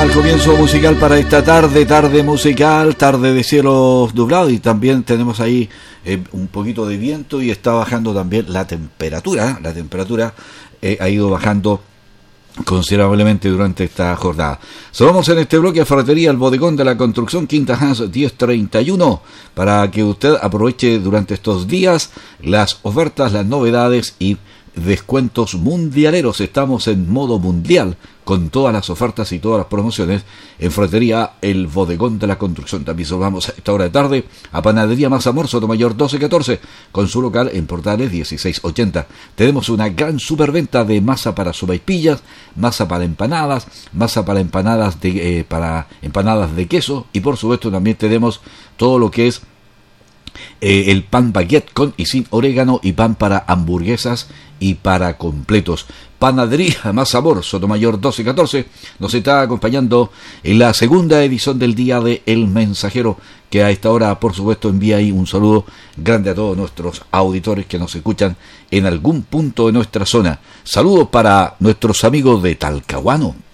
el comienzo musical para esta tarde musical, tarde de cielo nublado, y también tenemos ahí un poquito de viento y está bajando también la temperatura. La temperatura ha ido bajando considerablemente durante esta jornada. Saludamos en este bloque a Ferretería El Bodegón de la Construcción, Quinta Hans 1031, para que usted aproveche durante estos días las ofertas, las novedades y descuentos mundialeros. Estamos en modo mundial con todas las ofertas y todas las promociones en Ferretería El Bodegón de la Construcción. También saludamos a esta hora de tarde a Panadería Más Amor, Sotomayor 1214, con su local en Portales 1680. Tenemos una gran superventa de masa para sopaipillas, masa para empanadas de queso, y por supuesto también tenemos todo lo que es el pan baguette con y sin orégano, y pan para hamburguesas y para completos. Panadería Más Sabor, Sotomayor 1214, nos está acompañando en la segunda edición del día de El Mensajero, que a esta hora por supuesto envía ahí un saludo grande a todos nuestros auditores que nos escuchan en algún punto de nuestra zona. Saludos para nuestros amigos de Talcahuano,